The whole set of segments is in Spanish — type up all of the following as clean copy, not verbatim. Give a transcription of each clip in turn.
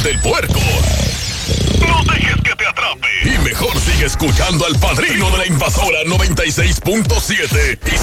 del puerco. No dejes que te atrape. Y mejor sigue escuchando al Padrino de la Invasora 96.7 y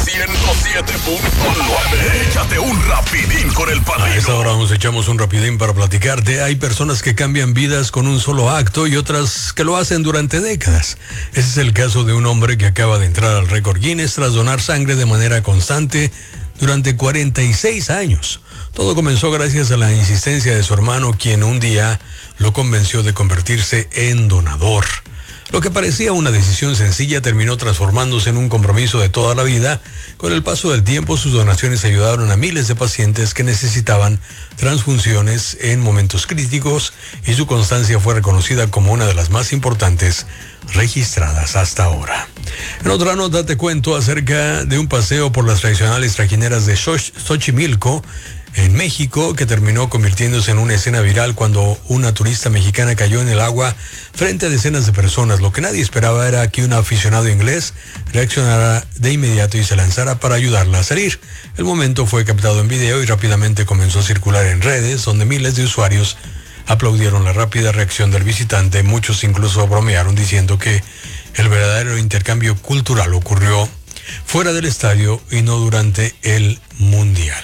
107.9. Échate un rapidín con el Padrino. A esta hora nos echamos un rapidín para platicarte. Hay personas que cambian vidas con un solo acto y otras que lo hacen durante décadas. Ese es el caso de un hombre que acaba de entrar al récord Guinness tras donar sangre de manera constante durante 46 años. Todo comenzó gracias a la insistencia de su hermano, quien un día lo convenció de convertirse en donador. Lo que parecía una decisión sencilla terminó transformándose en un compromiso de toda la vida. Con el paso del tiempo, sus donaciones ayudaron a miles de pacientes que necesitaban transfusiones en momentos críticos y su constancia fue reconocida como una de las más importantes registradas hasta ahora. En otra nota te cuento acerca de un paseo por las tradicionales trajineras de Xochimilco, en México, que terminó convirtiéndose en una escena viral cuando una turista mexicana cayó en el agua frente a decenas de personas. Lo que nadie esperaba era que un aficionado inglés reaccionara de inmediato y se lanzara para ayudarla a salir. El momento fue captado en video y rápidamente comenzó a circular en redes, donde miles de usuarios aplaudieron la rápida reacción del visitante. Muchos incluso bromearon diciendo que el verdadero intercambio cultural ocurrió fuera del estadio y no durante el Mundial.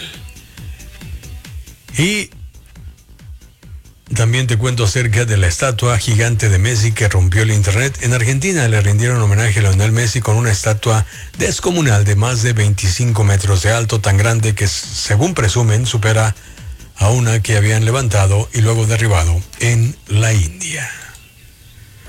Y también te cuento acerca de la estatua gigante de Messi que rompió el internet. En Argentina le rindieron homenaje a Lionel Messi con una estatua descomunal de más de 25 metros de alto, tan grande que, según presumen, supera a una que habían levantado y luego derribado en la India.